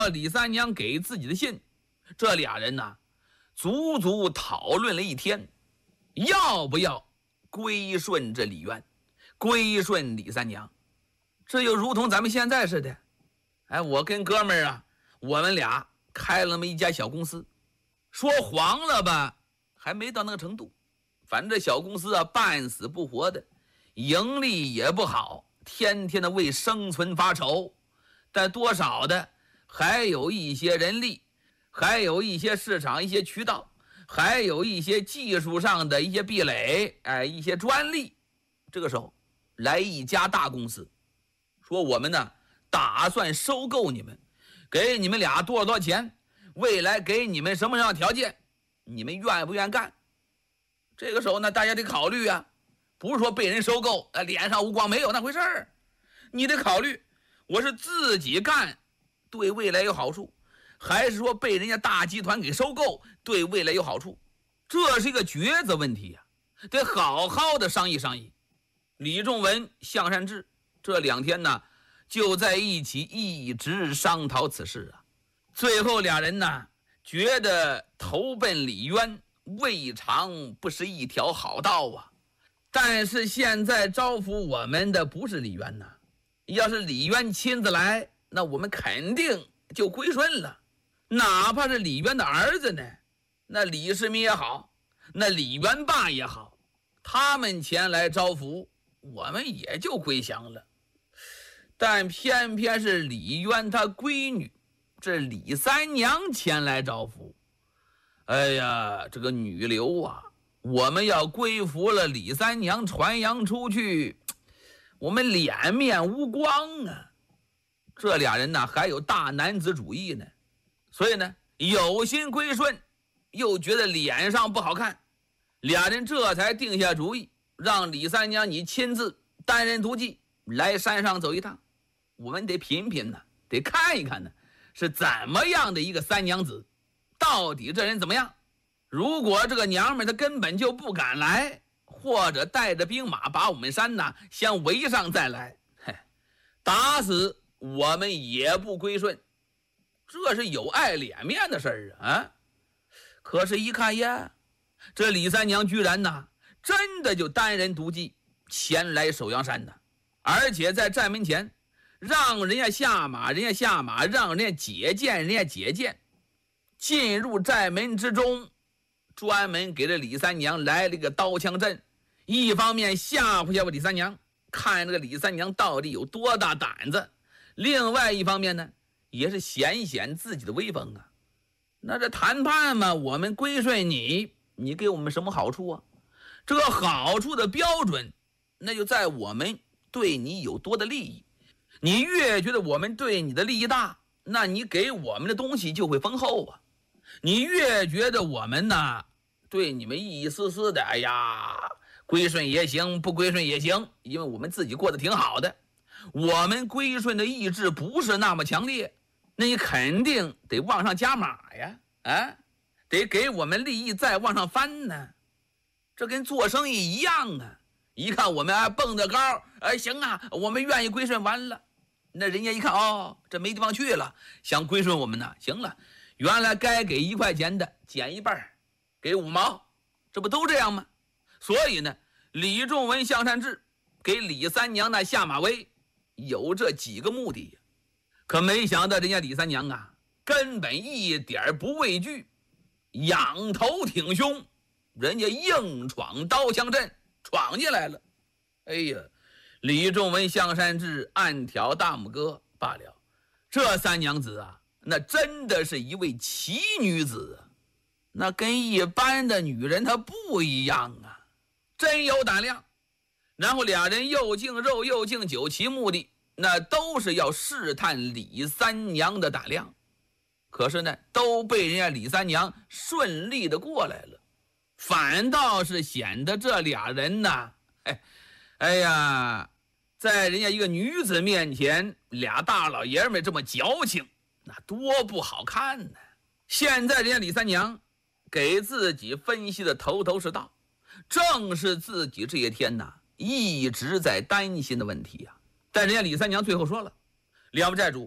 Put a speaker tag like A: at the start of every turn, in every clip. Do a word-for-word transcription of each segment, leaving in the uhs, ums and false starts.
A: 李三娘给自己的信，这俩人呢，足足讨论了一天，要不要归顺这李渊，归顺李三娘。这就如同咱们现在似的，哎，我跟哥们儿啊，我们俩开了那么一家小公司，说黄了吧，还没到那个程度，反正这小公司啊，半死不活的，盈利也不好，天天的为生存发愁，但多少的还有一些人力，还有一些市场，一些渠道，还有一些技术上的一些壁垒，哎，一些专利。这个时候来一家大公司，说我们呢打算收购你们，给你们俩多少多少钱，未来给你们什么样的条件，你们愿不愿干？这个时候呢，大家得考虑啊，不是说被人收购，呃，脸上无光，没有那回事儿。你得考虑，我是自己干，对未来有好处，还是说被人家大集团给收购，对未来有好处？这是一个抉择问题呀、啊，得好好的商议商议。李仲文、向善志这两天呢，就在一起一直商讨此事啊。最后俩人呢，觉得投奔李渊未尝不是一条好道啊。但是现在招呼我们的不是李渊呐，要是李渊亲自来，那我们肯定就归顺了。哪怕是李渊的儿子呢，那李世民也好，那李元霸也好，他们前来招抚，我们也就归降了。但偏偏是李渊他闺女这李三娘前来招抚，哎呀，这个女流啊，我们要归服了李三娘，传扬出去，我们脸面无光啊。这俩人呢还有大男子主义呢，所以呢有心归顺，又觉得脸上不好看，俩人这才定下主意，让李三娘你亲自单人独骑来山上走一趟，我们得品品呢，得看一看呢，是怎么样的一个三娘子，到底这人怎么样？如果这个娘们她根本就不敢来，或者带着兵马把我们山呢先围上再来，嘿，打死我们也不归顺，这是有碍脸面的事儿啊！啊，可是一看呀，这李三娘居然呢真的就单人独骑前来首阳山呢，而且在站门前让人家下马，人家下马，让人家解剑，人家解剑，进入寨门之中，专门给这李三娘来了个刀枪阵，一方面吓唬吓唬李三娘，看这个李三娘到底有多大胆子，另外一方面呢也是显显自己的威风啊。那这谈判嘛，我们归顺你，你给我们什么好处啊？这个好处的标准，那就在我们对你有多的利益。你越觉得我们对你的利益大，那你给我们的东西就会丰厚啊。你越觉得我们呢对你们一丝丝的，哎呀，归顺也行，不归顺也行，因为我们自己过得挺好的，我们归顺的意志不是那么强烈，那你肯定得往上加码呀，啊，得给我们利益再往上翻呢。这跟做生意一样啊，一看我们啊蹦得高，哎，行啊，我们愿意归顺，完了那人家一看，哦，这没地方去了，想归顺我们呢，行了，原来该给一块钱的减一半，给五毛，这不都这样吗？所以呢，李仲文、向善志给李三娘那下马威，有这几个目的。可没想到人家李三娘啊，根本一点不畏惧，仰头挺胸，人家硬闯刀枪阵，闯进来了。哎呀，李仲文、向善志暗挑大拇哥罢了。这三娘子啊，那真的是一位奇女子啊，那跟一般的女人她不一样啊，真有胆量。然后俩人又敬肉又敬酒，其目的那都是要试探李三娘的胆量。可是呢，都被人家李三娘顺利的过来了，反倒是显得这俩人呢，哎，哎呀，在人家一个女子面前，俩大老爷们这么矫情，那多不好看呢。现在人家李三娘给自己分析的头头是道，正是自己这些天呐一直在担心的问题呀、啊。但人家李三娘最后说了，了不寨主，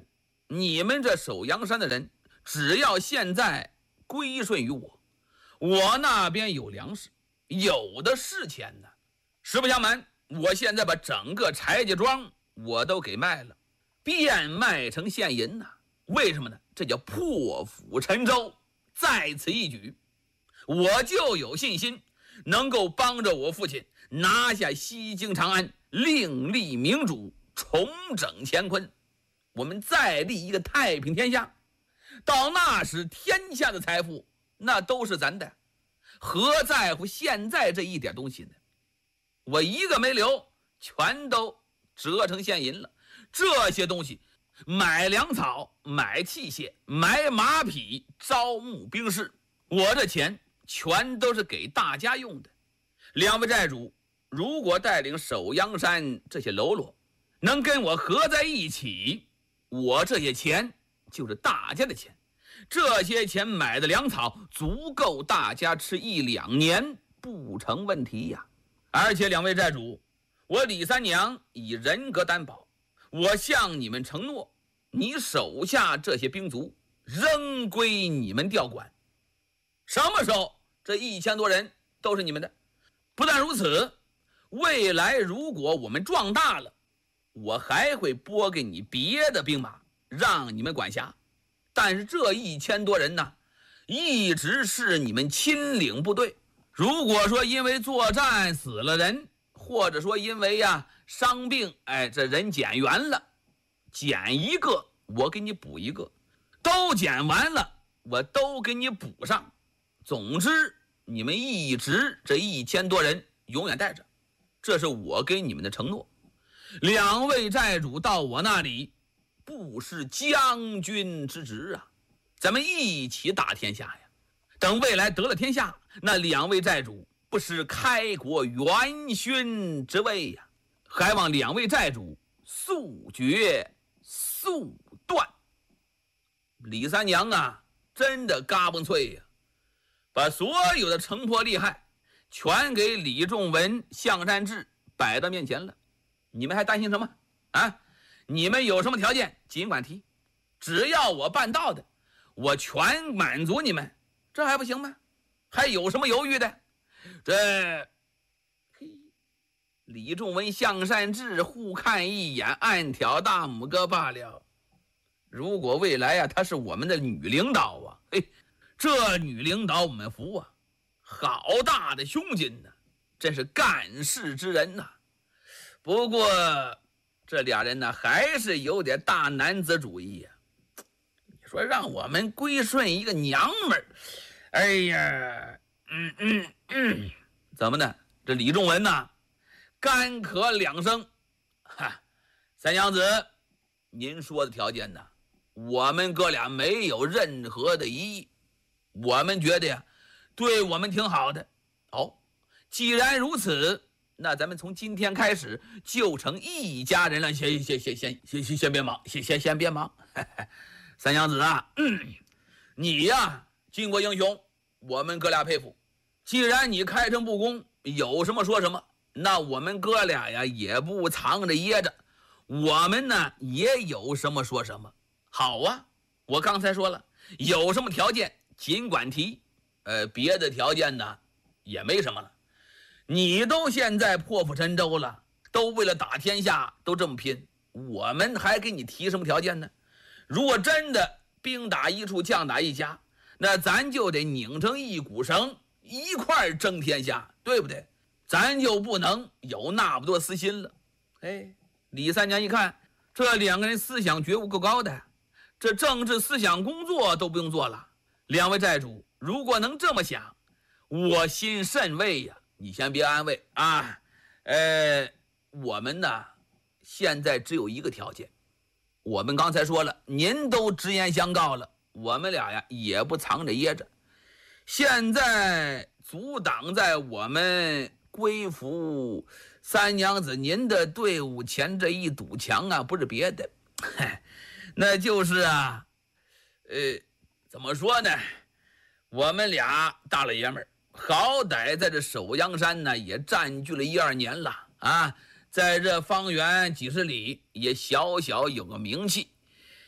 A: 你们这守阳山的人，只要现在归顺于我，我那边有粮食，有的是钱呢。实不相瞒，我现在把整个柴家庄我都给卖了，变卖成现银呐。为什么呢？这叫破釜沉舟，在此一举，我就有信心能够帮着我父亲拿下西京长安，另立明主，重整乾坤，我们再立一个太平天下。到那时，天下的财富那都是咱的，何在乎现在这一点东西呢？我一个没留，全都折成现银了。这些东西买粮草，买器械，买马匹，招募兵士，我这钱全都是给大家用的。两位寨主如果带领守阳山这些喽啰能跟我合在一起，我这些钱就是大家的钱，这些钱买的粮草足够大家吃一两年，不成问题呀。而且两位寨主，我李三娘以人格担保，我向你们承诺，你手下这些兵卒仍归你们调管。什么时候这一千多人都是你们的？不但如此，未来如果我们壮大了，我还会拨给你别的兵马让你们管辖。但是这一千多人呢，一直是你们亲领部队。如果说因为作战死了人，或者说因为呀伤病，哎，这人减员了，减一个我给你补一个，都减完了我都给你补上。总之你们一直这一千多人永远带着，这是我给你们的承诺。两位寨主到我那里不是将军之职啊，咱们一起打天下呀。等未来得了天下，那两位寨主不是开国元勋之位呀，还望两位寨主速决速断。李三娘啊，真的嘎嘣脆呀，把所有的城破利害全给李仲文、向善志摆到面前了。你们还担心什么啊？你们有什么条件尽管提，只要我办到的，我全满足你们，这还不行吗？还有什么犹豫的？这嘿，李仲文、向善志互看一眼，暗挑大拇哥罢了。如果未来啊，她是我们的女领导啊，嘿，这女领导我们服啊，好大的胸襟呢、啊，真是干事之人呐、啊。不过这俩人呢，还是有点大男子主义呀、啊。你说让我们归顺一个娘们儿，哎呀，嗯嗯嗯，怎么呢？这李仲文呐，干咳两声，哈，三娘子，您说的条件呢，我们哥俩没有任何的异议，我们觉得呀，对我们挺好的。好，既然如此，那咱们从今天开始就成一家人了。先先先先先先先别忙，先先先别忙。三娘子啊，嗯、你呀巾帼英雄，我们哥俩佩服。既然你开诚布公，有什么说什么，那我们哥俩呀也不藏着掖着，我们呢也有什么说什么。好啊，我刚才说了，有什么条件尽管提，呃，别的条件呢也没什么了。你都现在破釜沉舟了，都为了打天下都这么拼，我们还给你提什么条件呢？如果真的兵打一处将打一家，那咱就得拧成一股绳，一块争天下，对不对？咱就不能有那么多私心了。哎，李三娘一看这两个人思想觉悟够高的，这政治思想工作都不用做了。两位寨主如果能这么想，我心甚慰呀。你先别安慰啊，呃，我们呢现在只有一个条件，我们刚才说了，您都直言相告了，我们俩呀也不藏着掖着。现在阻挡在我们归服三娘子您的队伍前这一堵墙啊，不是别的，那就是啊，呃，怎么说呢？我们俩大老爷们儿。好歹在这守阳山呢也占据了一二年了啊，在这方圆几十里也小小有个名气，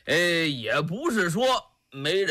A: 呃，也不是说没人。